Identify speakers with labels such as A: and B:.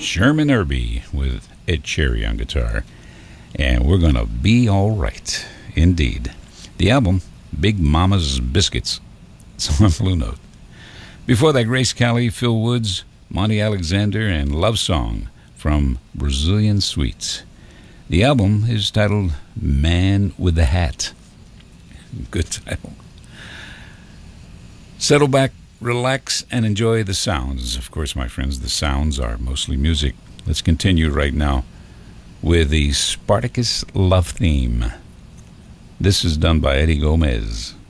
A: Sherman Irby with Ed Cherry on guitar. And we're going to be all right, indeed. The album, Big Mama's Biscuits. It's on Blue Note. Before that, Grace Kelly, Phil Woods, Monty Alexander, and Love Song from Brazilian Sweets. The album is titled Man with the Hat. Good title. Settle back, relax, and enjoy the sounds. Of course, my friends, the sounds are mostly music. Let's continue right now with the Spartacus Love Theme. This is done by Eddie Gomez.